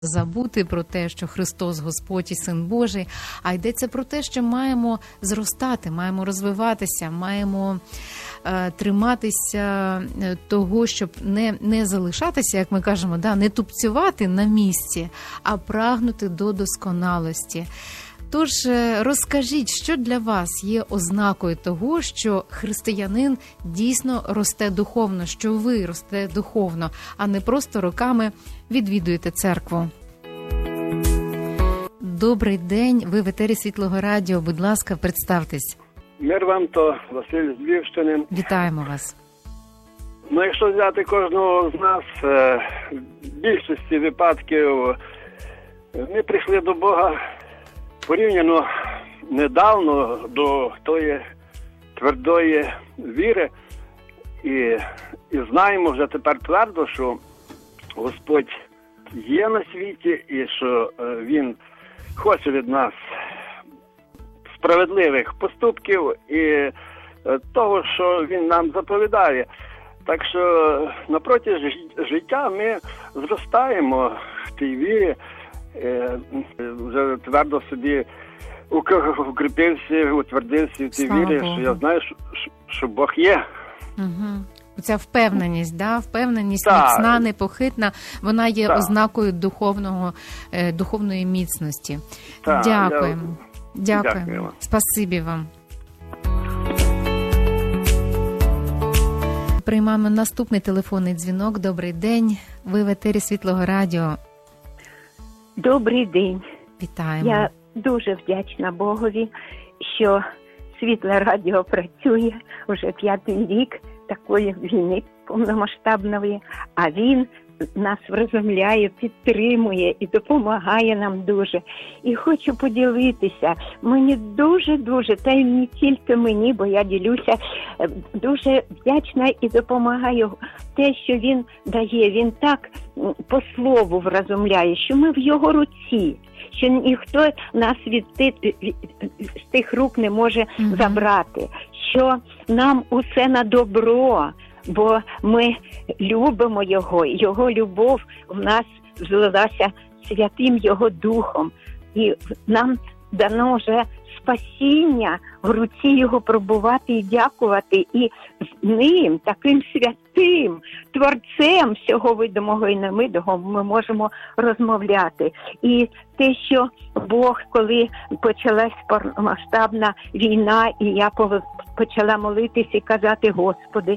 забути про те, що Христос Господь і Син Божий, а йдеться про те, що маємо зростати, маємо розвиватися, маємо триматися того, щоб не залишатися, як ми кажемо, не тупцювати на місці, а прагнути до досконалості. Тож розкажіть, що для вас є ознакою того, що християнин дійсно росте духовно, що ви росте духовно, а не просто роками відвідуєте церкву. Добрий день, ви в етері Світлого Радіо, будь ласка, представтесь. Мир вам, то Василь з Львівщини. Вітаємо вас. Якщо взяти кожного з нас, в більшості випадків ми прийшли до Бога порівняно недавно до тої твердої віри і знаємо вже тепер твердо, що Господь є на світі і що Він хоче від нас справедливих поступків і того, що Він нам заповідає. Так що напроти життя ми зростаємо в тій вірі, вже твердо собі укріпився, утвердився в тій вірі, що я знаю, що Бог є. Угу. Ця впевненість, впевненість міцна, непохитна, вона є ознакою духовної міцності. Дякуємо. Дякуємо. Спасибі вам. Приймаємо наступний телефонний дзвінок. Добрий день. Ви в етері Світлого Радіо. Добрий день. Вітаємо. Я дуже вдячна Богові, що Світле Радіо працює вже 5-й рік такої війни повномасштабної, а він нас врозумляє, підтримує і допомагає нам дуже. І хочу поділитися, мені дуже, та й не тільки мені, бо я ділюся, дуже вдячна і допомагаю те, що він дає. Він так по слову врозумляє, що ми в його руці, що ніхто нас з тих рук не може забрати, що нам усе на добро, бо ми любимо Його любов в нас злилася Святим Його Духом. І нам дано вже спасіння, в руці Його пробувати і дякувати. І з Ним, таким святим, Творцем всього видимого і невидимого, ми можемо розмовляти. І те, що Бог, коли почалась повномасштабна війна, і я почала молитися і казати: Господи,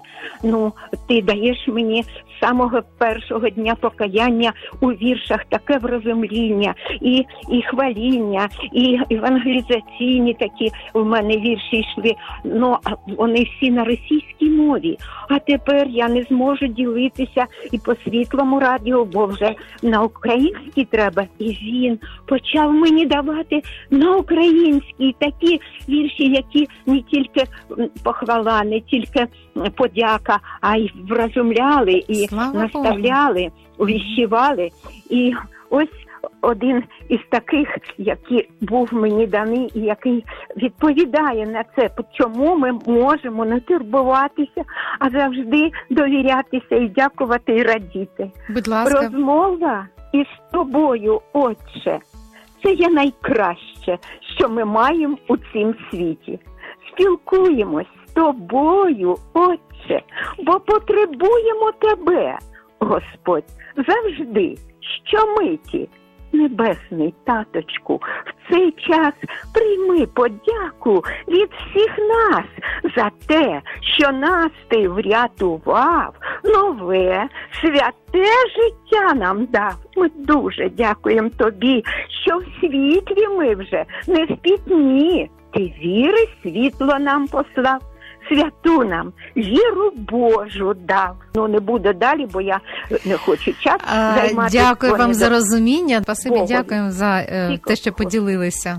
Ти даєш мені з самого першого дня покаяння у віршах таке врозумління, і хваління, і евангелізаційні такі в мене вірші йшли, вони всі на російській мові. А тепер я не зможу ділитися і по Світлому Радіо, бо вже на українській треба. І він почав мені давати на українській такі вірші, які не тільки похвала, не тільки подяка, а й врозумляли, і наставляли, увіщували. І ось один із таких, який був мені даний і який відповідає на це, чому ми можемо не турбуватися, а завжди довірятися і дякувати, і радіти. Будь ласка. Розмова із тобою, Отче, це є найкраще, що ми маємо у цім світі. Спілкуємось з тобою, Отче, бо потребуємо тебе, Господь, завжди, щомиті. Небесний Таточку, в цей час прийми подяку від всіх нас за те, що нас ти врятував, нове, святе життя нам дав. Ми дуже дякуємо тобі, що в світлі ми вже, не в пітьмі. Ти віри світло нам послав, святу нам віру Божу дав. Не буде далі, бо я не хочу час займатися. Дякую вам за розуміння. Спасибі, дякуємо за те, що поділилися.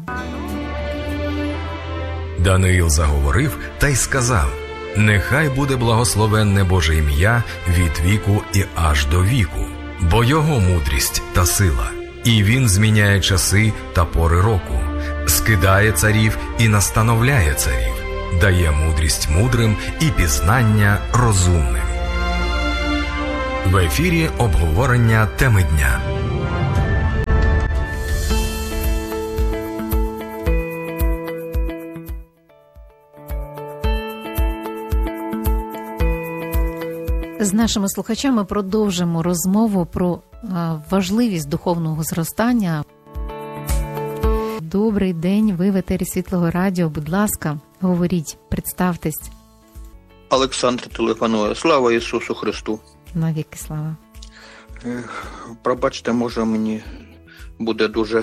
Даниїл заговорив та й сказав: «Нехай буде благословенне Боже ім'я від віку і аж до віку, бо Його мудрість та сила, і Він зміняє часи та пори року, скидає царів і настановляє царів, дає мудрість мудрим і пізнання розумним». В ефірі обговорення теми дня. З нашими слухачами продовжимо розмову про важливість духовного зростання. Добрий день, ви в етері Світлого Радіо. Будь ласка, говоріть, представтесь. Олександр телефонує. Слава Ісусу Христу. Навіки слава. Пробачте, може мені буде дуже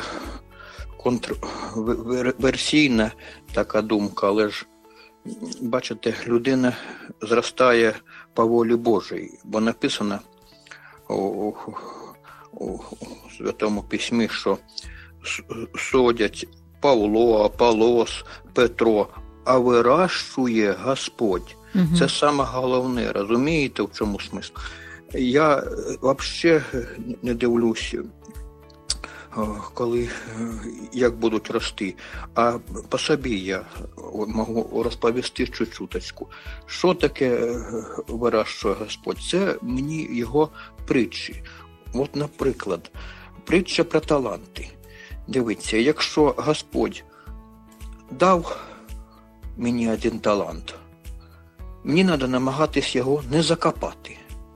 контроверсійна така думка, але ж, бачите, людина зростає по волі Божій, бо написано у Святому Письмі, що судять Павло, Аполос, Петро, а вирощує Господь. Угу. Це саме головне, розумієте, в чому смисл? Я взагалі не дивлюся, коли, як будуть рости, а по собі я можу розповісти чуть-чуточку. Що таке вирощує Господь? Це мені його притчі. От, наприклад, притча про таланти. Дивіться, якщо Господь дав мені один талант, мені треба намагатись його не закопати.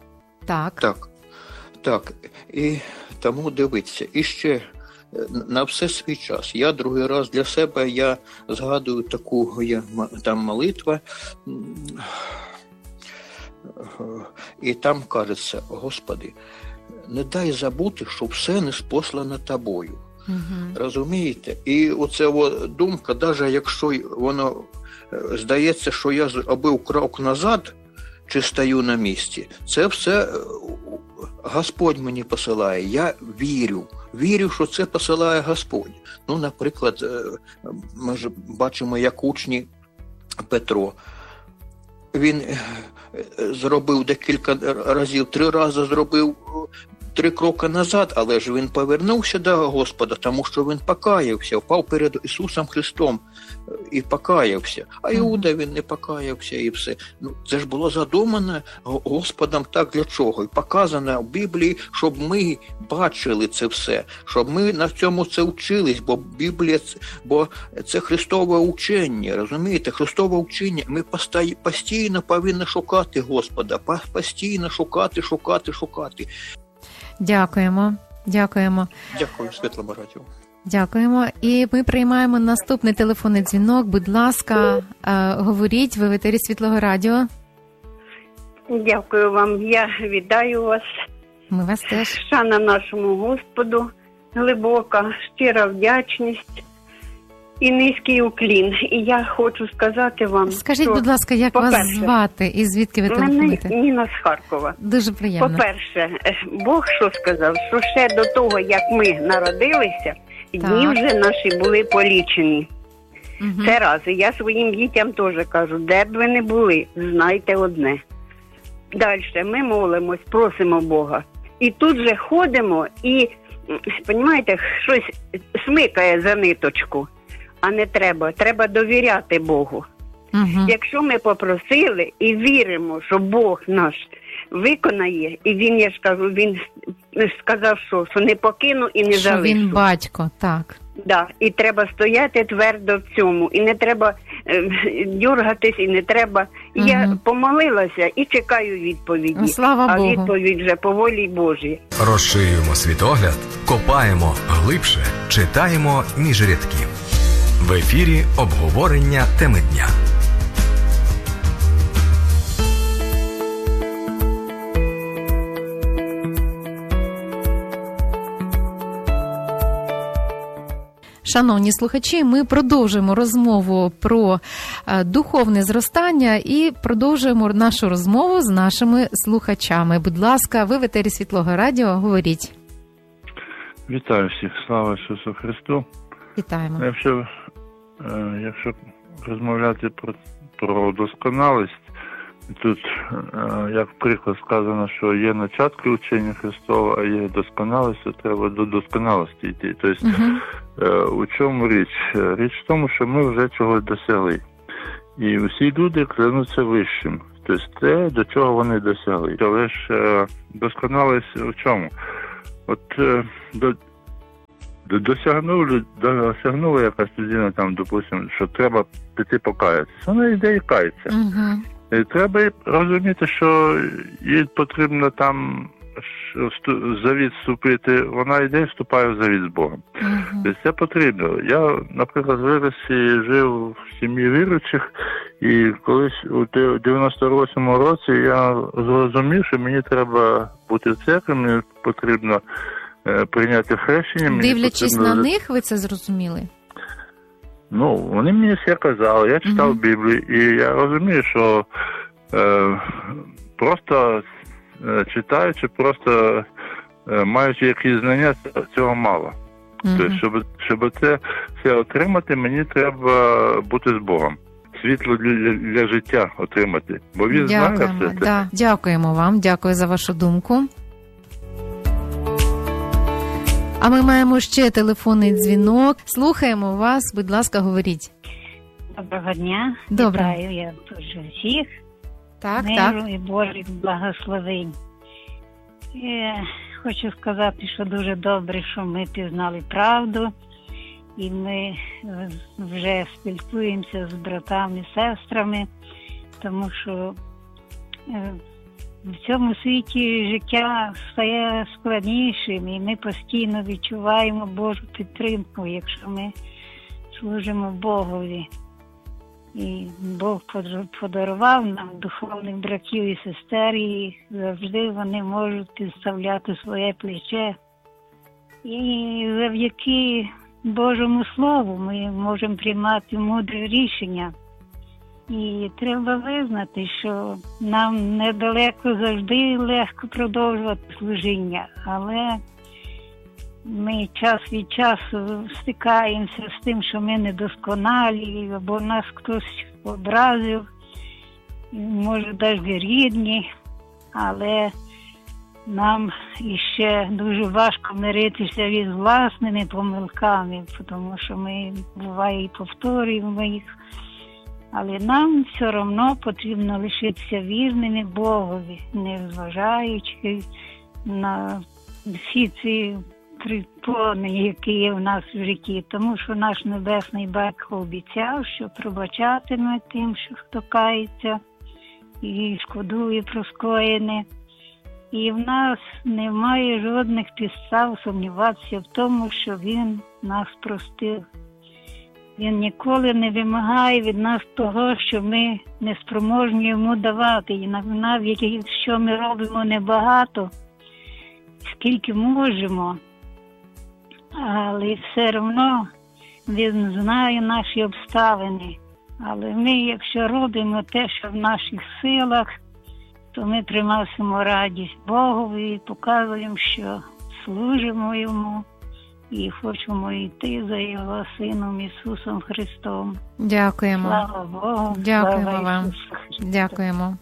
Так. І тому дивіться. І ще на все свій час. Я другий раз для себе, я згадую таку, там молитва, і там кажеться: Господи, не дай забути, що все неспослане Тобою. Угу. Розумієте? І оце думка, навіть якщо воно здається, що я зробив крок назад, чи стою на місці, це все Господь мені посилає. Я вірю, що це посилає Господь. Ну, наприклад, ми ж бачимо, як учні Петро. Він зробив декілька разів, 3 рази зробив 3 кроки назад, але ж він повернувся до Господа, тому що він покаявся, впав перед Ісусом Христом і покаявся. А Іуда, він не покаявся і все. Ну, це ж було задумано Господом так для чого? І показано в Біблії, щоб ми бачили це все, щоб ми на цьому це вчились, бо Біблія, бо це Христове учення, розумієте? Христове учення. Ми постійно повинні шукати Господа, постійно шукати. Дякуємо. Дякую, Світлому Радіо. Дякуємо. І ми приймаємо наступний телефонний дзвінок. Будь ласка, говоріть, ви в етері Світлого Радіо. Дякую вам. Я вітаю вас. Ми вас теж. Шана нашому Господу, глибока, щира вдячність і низький уклін. І я хочу сказати вам, скажіть, будь ласка, як вас звати і звідки ви телефонуєте? Мене Ніна з Харкова. Дуже приємно. По-перше, Бог що сказав? Що ще до того, як ми народилися, дні вже наші були полічені. Угу. Це раз. І я своїм дітям теж кажу, де б ви не були, знайте одне. Далі ми молимось, просимо Бога. І тут же ходимо і, розумієте, щось смикає за ниточку. А не треба. Треба довіряти Богу. Угу. Якщо ми попросили і віримо, що Бог наш виконає, і Він, я ж кажу, Він сказав, що не покину і не залишу. Що Він батько, так. Да, і треба стояти твердо в цьому. І не треба дюргатись, і не треба. Угу. Я помолилася і чекаю відповіді. Слава Богу. А відповідь вже по волі Божій. Розширюємо світогляд, копаємо глибше, читаємо між рядків. В ефірі обговорення теми дня. Шановні слухачі, ми продовжуємо розмову про духовне зростання і продовжуємо нашу розмову з нашими слухачами. Будь ласка, ви в етері Світлого Радіо, говоріть. Вітаю всіх, слава Ісусу Христу. Вітаємо. Якщо розмовляти про досконалість, тут, як приклад сказано, що є начатки учення Христова, а є досконалість, то треба до досконалості йти. Тобто, у чому річ? Річ в тому, що ми вже чогось досягли. І усі люди клянуться вищим. Тобто те, до чого вони досягли. Але ж досконалість у чому? От досягнула якась людина, там, допустимо, що треба піти покаятися. Вона йде і кається. І треба розуміти, що їй потрібно там завіт вступити, вона йде і вступає в завіт з Богом. Тобто це потрібно. Я, наприклад, виріс і жив в сім'ї віруючих, і колись у 98-му році я зрозумів, що мені треба бути в церкві, мені потрібно прийняти хрещення. Дивлячись на них, ви це зрозуміли? Ну, вони мені все казали, я читав Біблію, і я розумію, що просто читаючи, просто маючи якісь знання, цього мало. Тобто, щоб це все отримати, мені треба бути з Богом. Світло для життя отримати. Бо він знає все це. Да. Дякуємо вам, дякую за вашу думку. А ми маємо ще телефонний дзвінок. Слухаємо вас, будь ласка, говоріть. Доброго дня. Доброго. Вітаю я дуже всіх. Так, миру так. і Божих благословень. Хочу сказати, що дуже добре, що ми пізнали правду, і ми вже спілкуємося з братами, сестрами, тому що в цьому світі життя стає складнішим, і ми постійно відчуваємо Божу підтримку, якщо ми служимо Богові. І Бог подарував нам духовних братів і сестер, і завжди вони можуть підставляти своє плече. І завдяки Божому Слову ми можемо приймати мудрі рішення. І треба визнати, що нам недалеко завжди легко продовжувати служіння, але ми час від часу стикаємося з тим, що ми недосконалі, або нас хтось образив, може навіть рідні, але нам іще дуже важко миритися із власними помилками, тому що ми, буває, і повторюємо їх. Але нам все одно потрібно лишитися вірними Богові, не зважаючи на всі ці припони, які є в нас в житті. Тому що наш Небесний Батько обіцяв, що пробачатиме тим, що хто кається і шкодує про скоєне. І в нас немає жодних підстав сумніватися в тому, що Він нас простив. Він ніколи не вимагає від нас того, що ми не спроможні йому давати. І навіть якщо ми робимо небагато, скільки можемо, але все одно він знає наші обставини. Але ми, якщо робимо те, що в наших силах, то ми приносимо радість Богові і показуємо, що служимо йому. І хочемо йти за Його Сином Ісусом Христом. Дякуємо. Слава Богу. Дякуємо слава вам. Ісусу Христу. Дякуємо.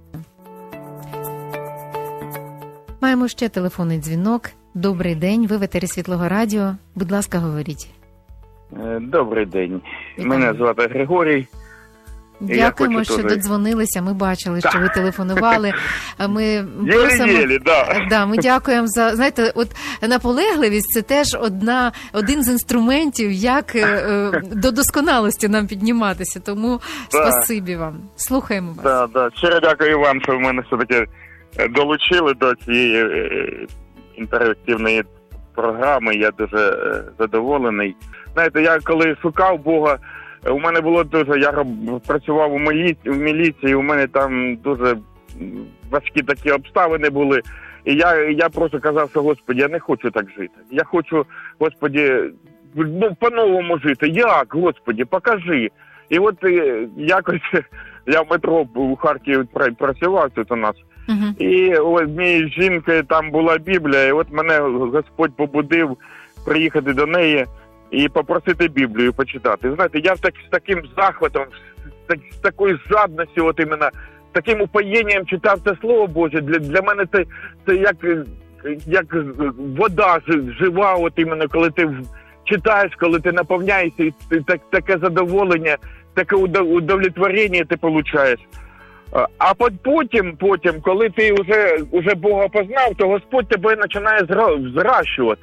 Маємо ще телефонний дзвінок. Добрий день, ви в етері Світлого Радіо. Будь ласка, говоріть. Добрий день. Вітаю. Мене звати Григорій. Дякуємо, що дуже додзвонилися. Ми бачили, що ви телефонували. Ми Єлі-єлі, да. Да, ми дякуємо за, знаєте, от наполегливість – це теж один з інструментів, як до досконалості нам підніматися. Тому спасибі вам. Слухаємо вас. Да. Щиро дякую вам, що ви мене все-таки долучили до цієї інтерактивної програми. Я дуже задоволений. Знаєте, я коли шукав Бога, у мене було дуже, я працював у міліції, у мене там дуже важкі такі обставини були. І я просто казав, що, Господи, я не хочу так жити. Я хочу, Господи, по-новому жити. Як, Господи, покажи. І от якось я в метро у Харкові працював тут у нас. І у однієї жінки там була Біблія, і от мене Господь побудив приїхати до неї і попросити Біблію почитати. Знаєте, я з таким захватом, з такою жадністю, от іменно, таким упоєнням читав це Слово Боже. Для мене це як вода жива, от іменно, коли ти читаєш, коли ти наповняєшся, і таке задоволення, таке удовлетворення ти получаєш. А потім, коли ти вже Бога познав, то Господь тебе починає зрощувати.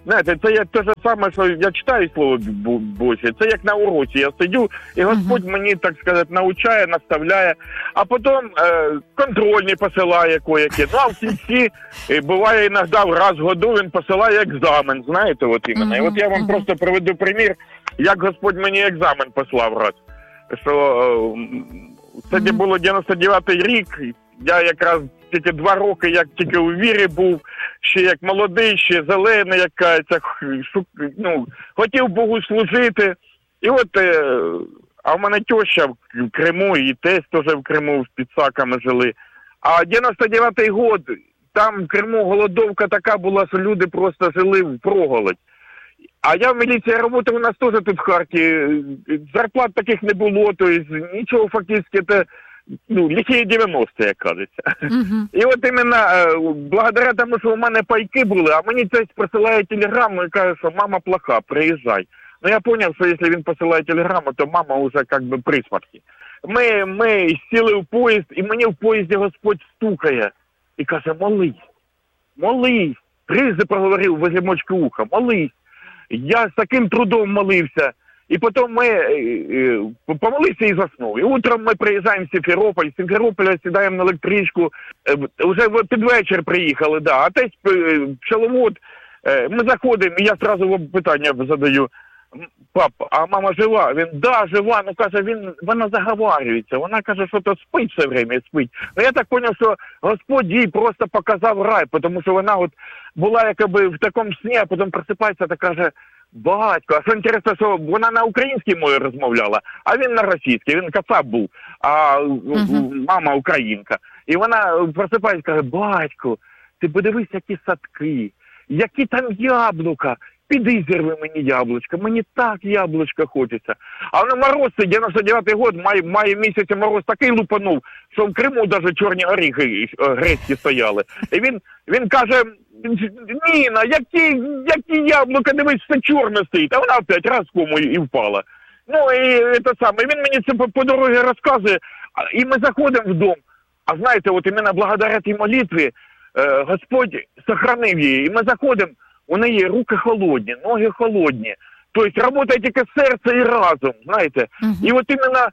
Знаєте, це як те ж саме, що я читаю Слово Боже, це як на уроці. Я сидю, і Господь мені, так сказати, навчає, наставляє, а потім контрольні посилає кое-які. Ну, а в кінці, буває іноді, раз в году він посилає екзамен, знаєте, от іменно. І от я вам просто приведу примір, як Господь мені екзамен послав раз. Що це було 99-й рік, я якраз тільки 2 роки, як тільки у вірі був, ще як молодий, ще зелений, як кажеться, хотів Богу служити. І от, а в мене теща в Криму, і тесть теж в Криму, з підсаками жили. А 99-й год, там в Криму голодовка така була, що люди просто жили впроголодь. А я в міліції працював, у нас теж тут в Харкові, зарплат таких не було, тобто нічого фактично, це, лихі 90-ті, як кажеться. І от іменно, благодаря тому, що у мене пайки були, а мені тесть присилає телеграму і каже, що мама плоха, приїжджай. Ну я зрозумів, що якщо він посилає телеграму, то мама вже як би при смерті. Ми сіли в поїзд, і мені в поїзді Господь стукає і каже, молись, трижди проговорив возле мочки уха, молись. Я з таким трудом молився. І потім ми помолився і заснув. І утром ми приїжджаємо в Сімферополь, з Сімферополя сідаємо на електричку, вже під вечір приїхали, да. А тесть Пчеловод, ми заходимо, і я одразу вам питання задаю, пап, а мама жива? Він, да, жива, ну каже, вона заговарюється, вона каже, що то спить все время, спить. Ну я так зрозумів, що Господь їй просто показав рай, тому що вона от була якби в такому сні, а потім просипається та каже, батько, а що інтересно, що вона на українській мові розмовляла, а він на російській, він кацап був, а мама українка. І вона просипається, каже, батько, ти подивись, які садки, які там яблука, піди зірви мені яблучко, мені так яблучко хочеться. А на мороз, 99-й год, має місяці мороз такий лупанув, що в Криму навіть чорні горіхи грецькі стояли. І він каже, Ніна, які яблука, дивись, все чорне стоїть. А вона опять раз кому і впала. Ну, і це саме. Він мені це по дорозі розказує, і ми заходимо в дом. А знаєте, от іменно благодаря тій молитві Господь сохранив її. І ми заходимо, у неї руки холодні, ноги холодні. Тобто працює тільки серце і разум, знаєте. І от іменно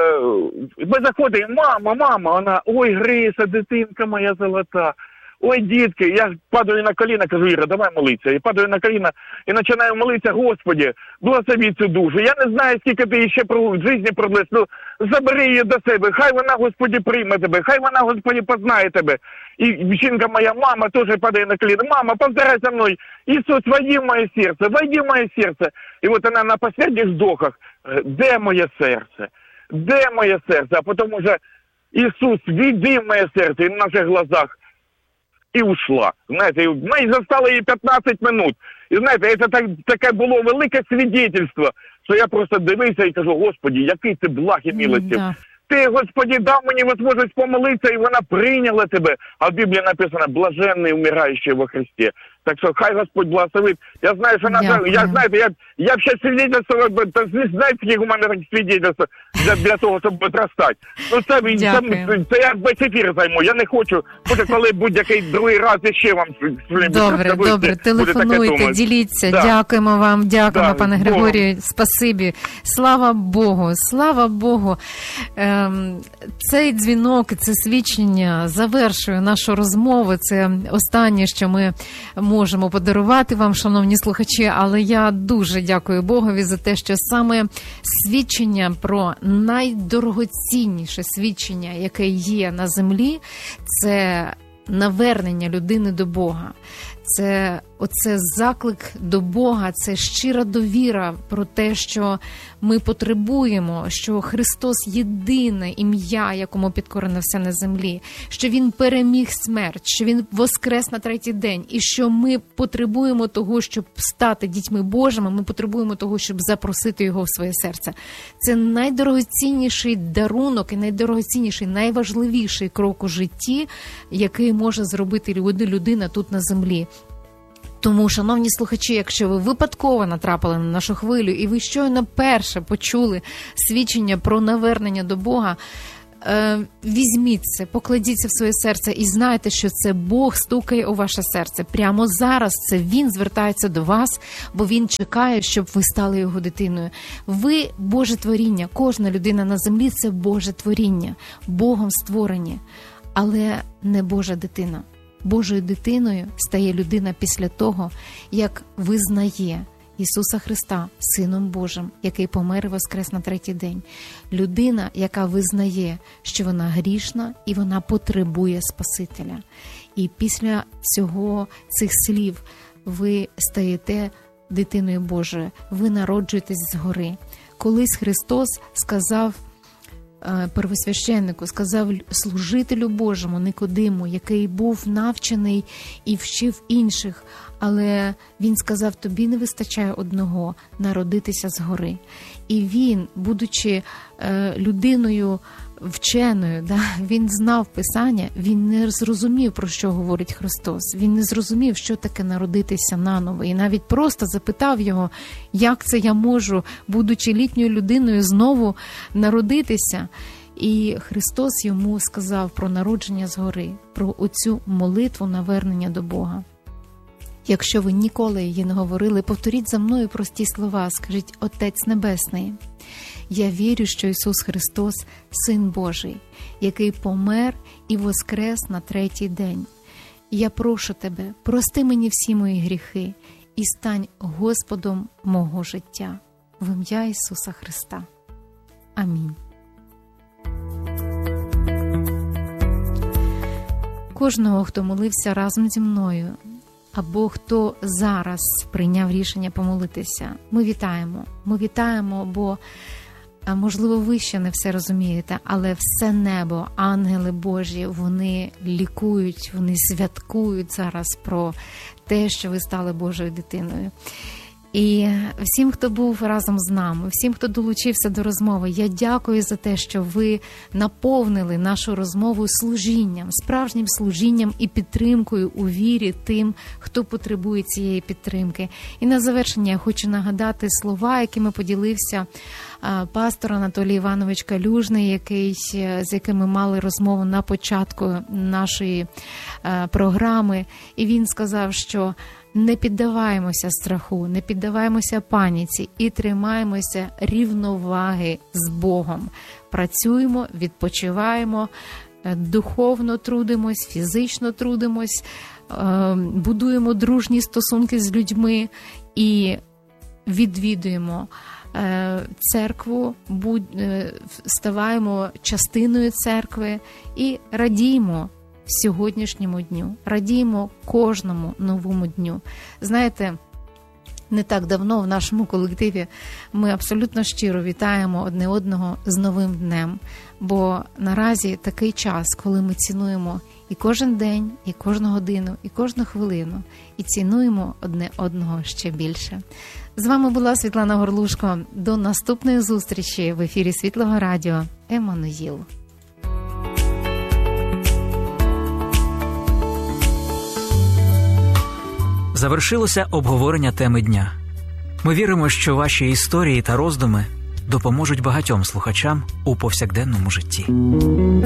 ми заходимо, мама, вона, ой, Гриша, дитинка моя золота. Ой, дітки, я падаю на коліна, кажу, Іра, давай молитися. І падаю на коліна і починаю молитися, Господи, благослови цю душу. Я не знаю, скільки ти ще в житті продлиш, ну забери її до себе, хай вона, Господи, прийме тебе, хай вона, Господи, познає тебе. І жінка моя, мама, теж падає на коліна, мама, повторяй за мною, Ісус, войди в моє серце. І от вона на останніх вдохах, де моє серце? Де моє серце? А потім уже, Ісус, війди в моє серце, і в наших глазах. І ушла. Знаєте, ми застали її 15 минут. І знаєте, це таке було велике свідетельство, що я просто дивився і кажу, Господи, який ти благ і милостив. Ти, Господи, дав мені можливість помолитися, і вона прийняла тебе. А в Біблії написано, блаженний умираючий во Христі. Так що хай Господь благословить. Я знаю, що я б ще свідетельство, знаєте, які у мене такі свідетельства для того, щоб відростати. Ну це я весь ефір займу, я не хочу, може коли будь-який другий раз ще вам Добре, телефонуйте, діліться, дякуємо вам, пане Григорію, спасибі. Слава Богу. Цей дзвінок, це свідчення завершує нашу розмову, це останнє, що ми можемо подарувати вам, шановні слухачі, але я дуже дякую Богові за те, що саме свідчення про найдорогоцінніше свідчення, яке є на землі, це навернення людини до Бога. Це заклик до Бога, це щира довіра про те, що ми потребуємо, що Христос єдине ім'я, якому підкорено все на землі, що Він переміг смерть, що Він воскрес на третій день, і що ми потребуємо того, щоб стати дітьми Божими, ми потребуємо того, щоб запросити Його в своє серце. Це найдорогоцінніший дарунок і найдорогоцінніший, найважливіший крок у житті, який може зробити людина тут на землі. Тому, шановні слухачі, якщо ви випадково натрапили на нашу хвилю і ви щойно перше почули свідчення про навернення до Бога, візьміть це, покладіться в своє серце і знайте, що це Бог стукає у ваше серце. Прямо зараз це Він звертається до вас, бо Він чекає, щоб ви стали Його дитиною. Ви – Боже творіння, кожна людина на землі – це Боже творіння, Богом створені, але не Божа дитина. Божою дитиною стає людина після того, як визнає Ісуса Христа Сином Божим, який помер і воскрес на третій день. Людина, яка визнає, що вона грішна і вона потребує Спасителя. І після цих слів ви стаєте дитиною Божою, ви народжуєтесь згори. Колись Христос сказав первосвященнику, сказав служителю Божому Никодиму, який був навчений і вчив інших, але він сказав, тобі не вистачає одного – народитися згори. І він, будучи людиною вченою, він знав Писання, він не зрозумів, про що говорить Христос. Він не зрозумів, що таке народитися наново. І навіть просто запитав його, як це я можу, будучи літньою людиною, знову народитися. І Христос йому сказав про народження згори, про оцю молитву навернення до Бога. Якщо ви ніколи її не говорили, повторіть за мною прості слова, скажіть: Отець Небесний, я вірю, що Ісус Христос – Син Божий, який помер і воскрес на третій день. Я прошу Тебе, прости мені всі мої гріхи і стань Господом мого життя. В ім'я Ісуса Христа. Амінь. Кожного, хто молився разом зі мною, або хто зараз прийняв рішення помолитися, ми вітаємо. Ми вітаємо, бо, можливо, ви ще не все розумієте, але все небо, ангели Божі, вони лікують, вони святкують зараз про те, що ви стали Божою дитиною. І всім, хто був разом з нами, всім, хто долучився до розмови, я дякую за те, що ви наповнили нашу розмову служінням, справжнім служінням і підтримкою у вірі тим, хто потребує цієї підтримки. І на завершення я хочу нагадати слова, якими поділився пастор Анатолій Іванович Калюжний, з яким ми мали розмову на початку нашої програми. І він сказав, що не піддаваємося страху, не піддаваємося паніці і тримаємося рівноваги з Богом. Працюємо, відпочиваємо, духовно трудимось, фізично трудимось, будуємо дружні стосунки з людьми і відвідуємо церкву, ставаємо частиною церкви і радіємо сьогоднішньому дню, радіємо кожному новому дню. Знаєте, не так давно в нашому колективі ми абсолютно щиро вітаємо одне одного з новим днем, бо наразі такий час, коли ми цінуємо і кожен день, і кожну годину, і кожну хвилину, і цінуємо одне одного ще більше. З вами була Світлана Горлушко. До наступної зустрічі в ефірі Світлого радіо «Еммануїл». Завершилося обговорення теми дня. Ми віримо, що ваші історії та роздуми допоможуть багатьом слухачам у повсякденному житті.